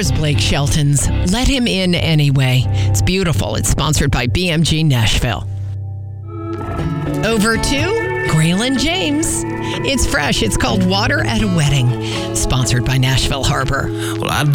Here's Blake Shelton's Let Him In Anyway. It's beautiful. It's sponsored by BMG Nashville. Over to Graylin James. It's fresh. It's called Water at a Wedding, sponsored by Nashville Harbor. Well, I